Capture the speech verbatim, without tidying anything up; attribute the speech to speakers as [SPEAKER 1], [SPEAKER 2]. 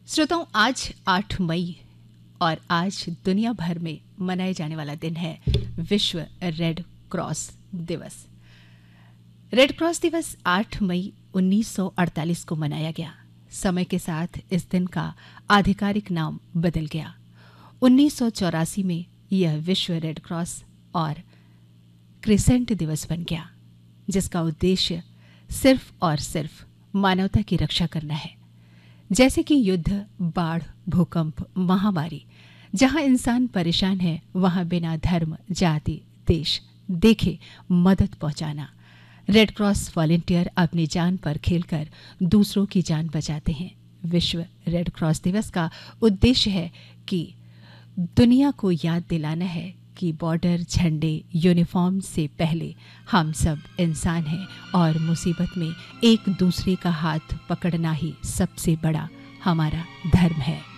[SPEAKER 1] श्रोताओं, आज आठ मई और आज दुनिया भर में मनाए जाने वाला दिन है विश्व रेड क्रॉस दिवस। रेड क्रॉस दिवस आठ मई उन्नीस सौ अड़तालीस को मनाया गया। समय के साथ इस दिन का आधिकारिक नाम बदल गया। उन्नीस सौ चौरासी में यह विश्व रेड क्रॉस और क्रिसेंट दिवस बन गया, जिसका उद्देश्य सिर्फ और सिर्फ मानवता की रक्षा करना है। जैसे कि युद्ध, बाढ़, भूकंप, महामारी, जहां इंसान परेशान है वहां बिना धर्म, जाति, देश देखे मदद पहुंचाना। रेड क्रॉस वॉलंटियर अपनी जान पर खेलकर दूसरों की जान बचाते हैं। विश्व रेड क्रॉस दिवस का उद्देश्य है कि दुनिया को याद दिलाना है कि बॉर्डर, झंडे, यूनिफॉर्म से पहले हम सब इंसान हैं और मुसीबत में एक दूसरे का हाथ पकड़ना ही सबसे बड़ा हमारा धर्म है।